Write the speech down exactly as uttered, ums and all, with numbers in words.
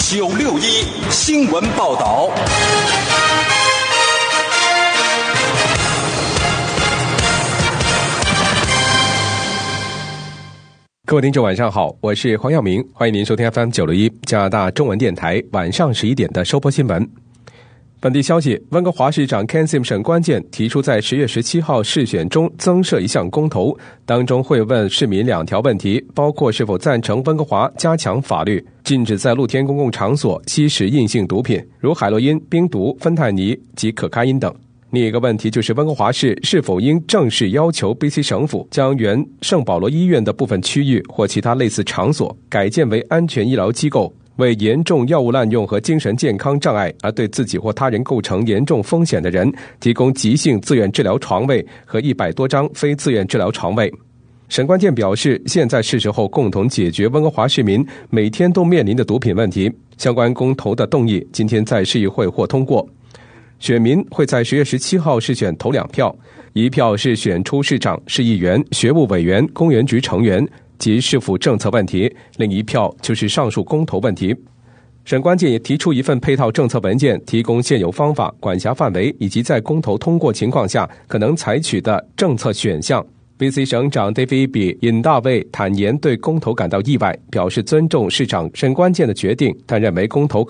九六一新闻报道。 各位听众晚上好，我是黄耀明，欢迎您收听 F M 九六一加拿大中文电台晚上十一点的收播新闻。本地消息，温哥华市长 Ken Sim 沈关健提出在十月十七号市选中增设一项公投，当中会问市民两条问题，包括是否赞成温哥华加强法律禁止在露天公共场所吸食硬性毒品，如海洛因、冰毒、芬太尼及可卡因等。另一个问题就是温哥华市是否应正式要求 B C 省府将原圣保罗医院的部分区域或其他类似场所改建为安全医疗机构，为严重药物滥用和精神健康障碍而对自己或他人构成严重风险的人提供急性自愿治疗床位和一百多张非自愿治疗床位。沈关健表示，现在是时候共同解决温哥华市民每天都面临的毒品问题。相关公投的动议今天在市议会获通过。选民会在十月十七号市选投两票，一票是选出市长、市议员、学务委员、公园局成员及市府政策问题，另一票就是上述公投问题。沈关健也提出一份配套政策文件，提供现有方法、管辖范围以及在公投通过情况下可能采取的政策选项。B C 省长 David Eby 尹大卫坦言对公投感到意外，表示尊重市长沈关健的决定，但认为公投